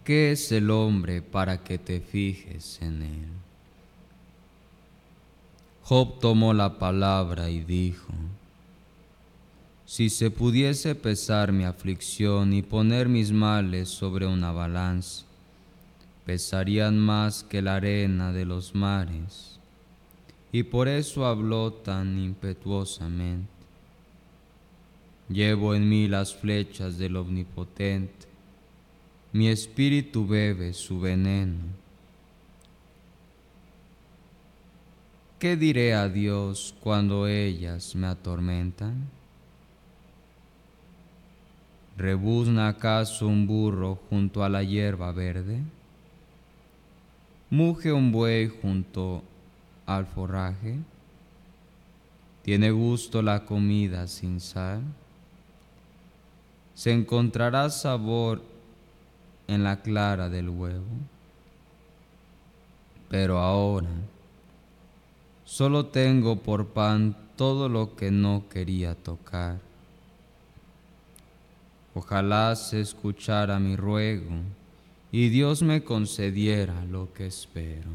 ¿Qué es el hombre para que te fijes en él? Job tomó la palabra y dijo: si se pudiese pesar mi aflicción y poner mis males sobre una balanza, pesarían más que la arena de los mares. Y por eso habló tan impetuosamente. Llevo en mí las flechas del Omnipotente, mi espíritu bebe su veneno. ¿Qué diré a Dios cuando ellas me atormentan? ¿Rebuzna acaso un burro junto a la hierba verde? ¿Muge un buey junto al forraje? ¿Tiene gusto la comida sin sal? ¿Se encontrará sabor en la clara del huevo? Pero ahora solo tengo por pan todo lo que no quería tocar. Ojalá se escuchara mi ruego y Dios me concediera lo que espero.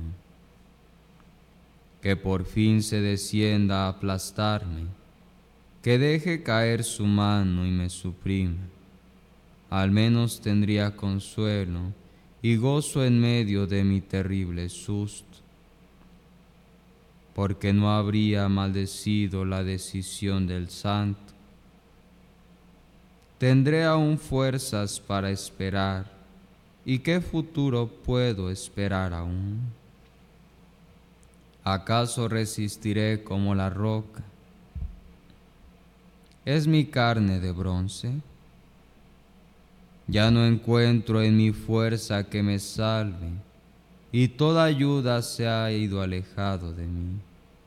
Que por fin se descienda a aplastarme, que deje caer su mano y me suprima. Al menos tendría consuelo y gozo en medio de mi terrible susto, porque no habría maldecido la decisión del Santo. Tendré aún fuerzas para esperar, ¿y qué futuro puedo esperar aún? ¿Acaso resistiré como la roca? ¿Es mi carne de bronce? Ya no encuentro en mi fuerza que me salve, y toda ayuda se ha ido alejado de mí.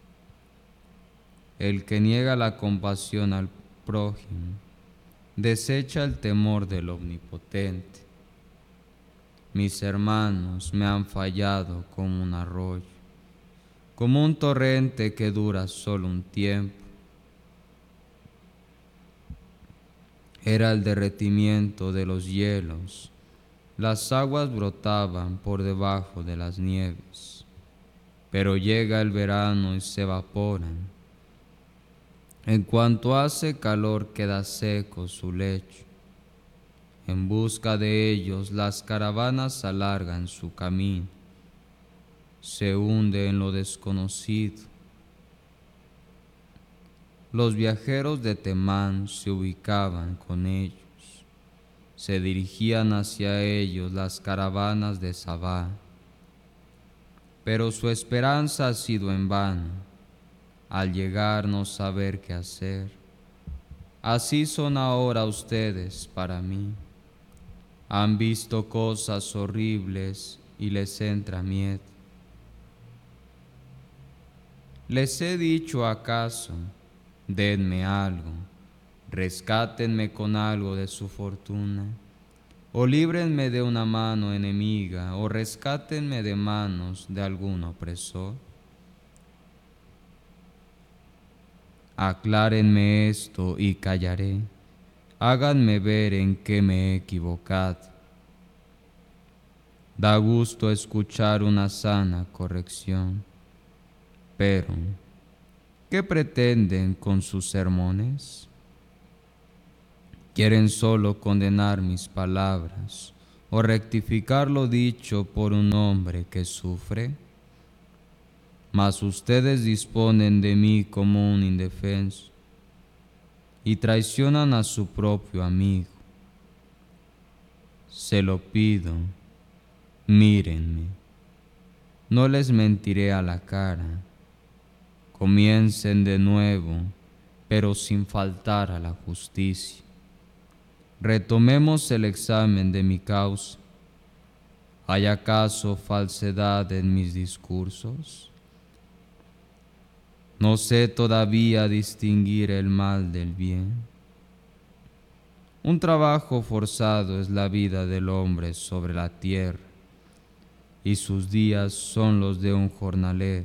El que niega la compasión al prójimo, desecha el temor del Omnipotente. Mis hermanos me han fallado como un arroyo, como un torrente que dura solo un tiempo. Era el derretimiento de los hielos, las aguas brotaban por debajo de las nieves, pero llega el verano y se evaporan. En cuanto hace calor queda seco su lecho. En busca de ellos las caravanas alargan su camino, se hunde en lo desconocido. Los viajeros de Temán se ubicaban con ellos, se dirigían hacia ellos las caravanas de Sabá, pero su esperanza ha sido en vano. Al llegar no saber qué hacer. Así son ahora ustedes para mí. Han visto cosas horribles y les entra miedo. Les he dicho acaso, denme algo, rescátenme con algo de su fortuna, o líbrenme de una mano enemiga, o rescátenme de manos de algún opresor. Aclárenme esto y callaré, háganme ver en qué me he equivocado. Da gusto escuchar una sana corrección, pero ¿qué pretenden con sus sermones? ¿Quieren solo condenar mis palabras o rectificar lo dicho por un hombre que sufre? Mas ustedes disponen de mí como un indefenso y traicionan a su propio amigo. Se lo pido, mírenme, no les mentiré a la cara. Comiencen de nuevo, pero sin faltar a la justicia. Retomemos el examen de mi causa. ¿Hay acaso falsedad en mis discursos? No sé todavía distinguir el mal del bien. Un trabajo forzado es la vida del hombre sobre la tierra, y sus días son los de un jornalero.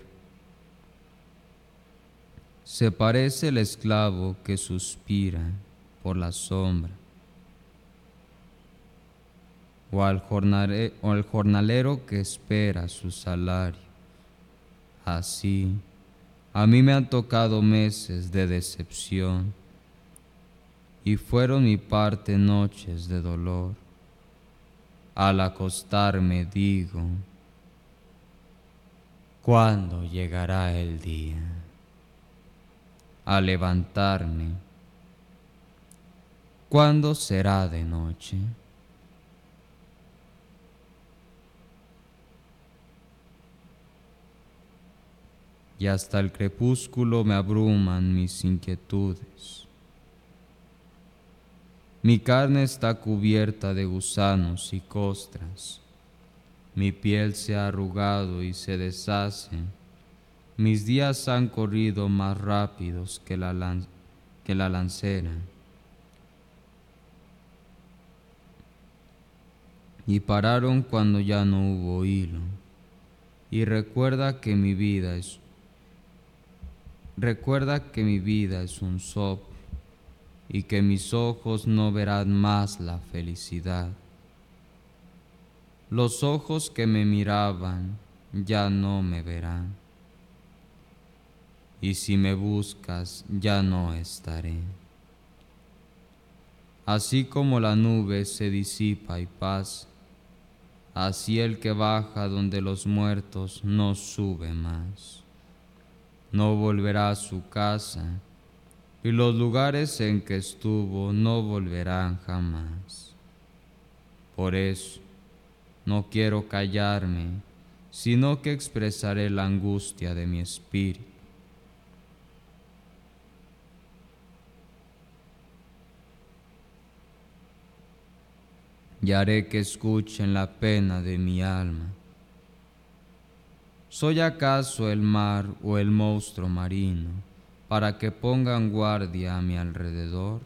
Se parece el esclavo que suspira por la sombra. o al jornalero que espera su salario. Así, a mí me han tocado meses de decepción y fueron mi parte noches de dolor. Al acostarme digo, ¿cuándo llegará el día? Al levantarme, ¿cuándo será de noche? Y hasta el crepúsculo me abruman mis inquietudes. Mi carne está cubierta de gusanos y costras, mi piel se ha arrugado y se deshace, mis días han corrido más rápidos que la lancera, y pararon cuando ya no hubo hilo. Y recuerda que mi vida es un soplo, y que mis ojos no verán más la felicidad. Los ojos que me miraban ya no me verán, y si me buscas ya no estaré. Así como la nube se disipa y pasa, así el que baja donde los muertos no sube más. No volverá a su casa, y los lugares en que estuvo no volverán jamás. Por eso, no quiero callarme, sino que expresaré la angustia de mi espíritu. Y haré que escuchen la pena de mi alma. ¿Soy acaso el mar o el monstruo marino para que pongan guardia a mi alrededor?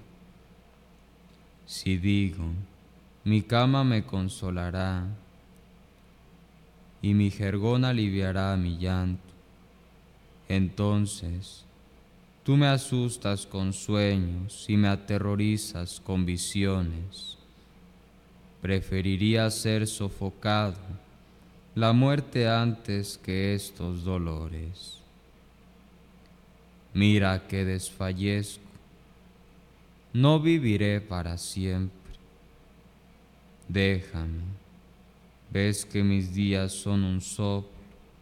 Si digo, mi cama me consolará y mi jergón aliviará mi llanto, entonces tú me asustas con sueños y me aterrorizas con visiones. Preferiría ser sofocado, la muerte antes que estos dolores. Mira que desfallezco, no viviré para siempre. Déjame, ves que mis días son un soplo.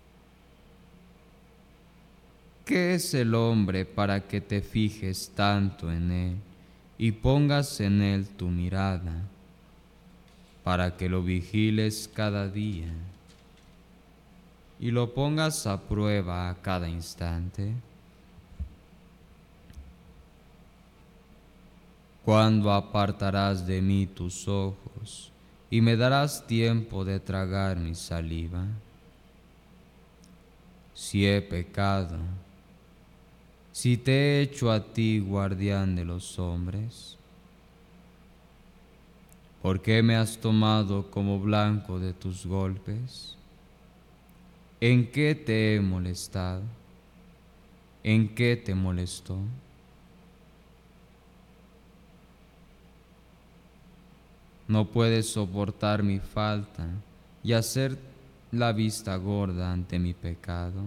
¿Qué es el hombre para que te fijes tanto en él y pongas en él tu mirada, para que lo vigiles cada día y lo pongas a prueba a cada instante? ¿Cuándo apartarás de mí tus ojos y me darás tiempo de tragar mi saliva? Si he pecado, si te he hecho a ti guardián de los hombres, ¿por qué me has tomado como blanco de tus golpes? ¿En qué te he molestado? ¿En qué te molestó? No puedes soportar mi falta y hacer la vista gorda ante mi pecado,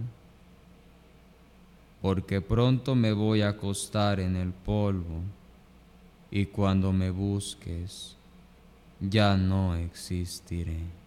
porque pronto me voy a acostar en el polvo y cuando me busques ya no existiré.